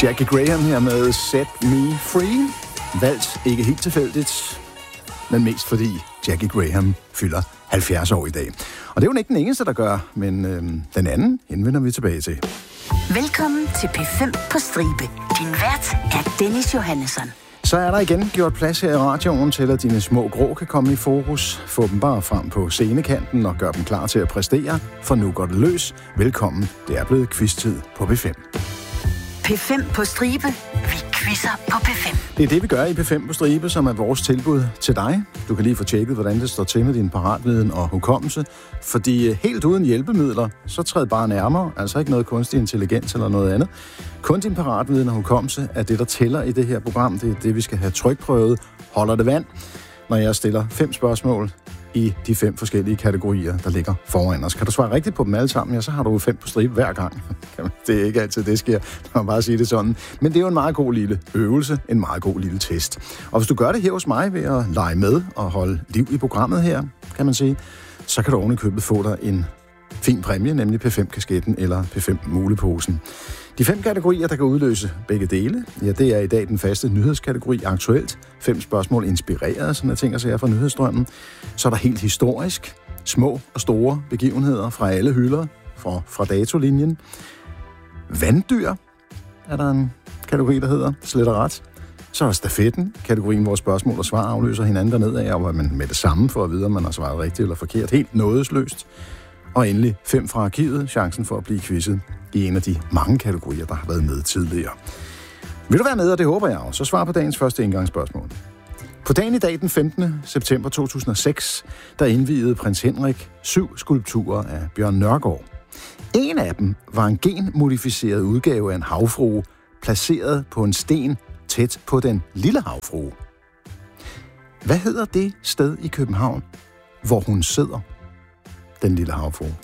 Jackie Graham her med Set Me Free. Valgt ikke helt tilfældigt, men mest fordi Jackie Graham fylder 70 år i dag. Og det er jo ikke den eneste, der gør, men den anden henvender vi tilbage til. Velkommen til P5 på stribe. Din vært er Dennis Johannesson. Så er der igen gjort plads her i radioen til, at dine små grå kan komme i fokus. Få dem bare frem på scenekanten og gør dem klar til at præstere, for nu går det løs. Velkommen, det er blevet quiz-tid på P5. P5 på stribe. Vi quizzer på P5. Det er det, vi gør i P5 på stribe, som er vores tilbud til dig. Du kan lige få tjekket, hvordan det står til med din paratviden og hukommelse. Fordi helt uden hjælpemidler, så træd bare nærmere. Altså ikke noget kunstig intelligens eller noget andet. Kun din paratviden og hukommelse er det, der tæller i det her program. Det er det, vi skal have trykprøvet. Holder det vand, når jeg stiller 5 spørgsmål i de 5 forskellige kategorier, der ligger foran os. Kan du svare rigtigt på dem alle sammen, ja, så har du 5 på stribe hver gang. Det er ikke altid, det sker, når man bare sige det sådan. Men det er jo en meget god lille øvelse, en meget god lille test. Og hvis du gør det her hos mig ved at lege med og holde liv i programmet her, kan man sige, så kan du ovenikøbet få dig en fin præmie, nemlig P5-kasketten eller P5-muleposen. De 5 kategorier, der kan udløse begge dele, ja, det er i dag den faste nyhedskategori aktuelt. 5 spørgsmål inspireret, sådan jeg tænker sig fra nyhedsstrømmen. Så er der helt historisk, små og store begivenheder fra alle hylder, fra datolinjen. Vanddyr er der en kategori, der hedder slet og ret. Så er der stafetten, kategorien, hvor spørgsmål og svar afløser hinanden dernede af, og hvor man med det samme for at vide, om man har svaret rigtigt eller forkert. Helt nådesløst. Og endelig 5 fra arkivet, chancen for at blive quizzet i en af de mange kategorier, der har været med tidligere. Vil du være med, og det håber jeg også, så svar på dagens første indgangsspørgsmål. På dagen i dag, den 15. september 2006, der indviede prins Henrik 7 skulpturer af Bjørn Nørgaard. En af dem var en genmodificeret udgave af en havfrue, placeret på en sten tæt på den lille havfrue. Hvad hedder det sted i København, hvor hun sidder, den lille havfrue?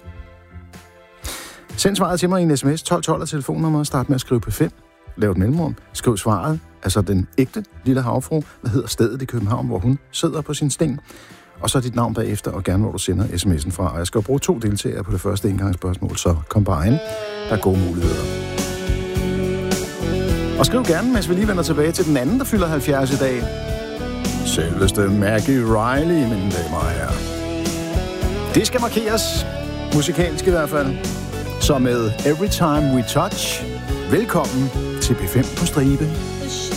Send svaret til mig i en sms, 1212 af telefonnummer, start med at skrive P5, lav et mellemrum, skriv svaret, altså den ægte lille havfrue, hvad hedder stedet i København, hvor hun sidder på sin sten, og så dit navn bagefter, og gerne hvor du sender sms'en fra. Og jeg skal bruge 2 deltagere på det første indgangsspørgsmål, så kom bare ind, der er gode muligheder. Og skriv gerne, mens vi lige vender tilbage til den anden, der fylder 70 i dag. Selveste Maggie Riley, mine damer og herrer. Det skal markeres, musikalsk i hvert fald. Så med Every Time We Touch, velkommen til P5 på stribe.